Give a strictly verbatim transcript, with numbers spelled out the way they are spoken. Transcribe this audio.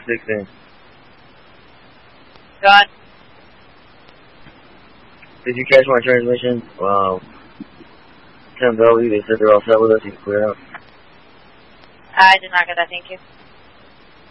sixteen. Go on. Did you catch my transmission? Wow. ten Bellevue, they said they're all set with us. You can clear out. I did not get that, thank you.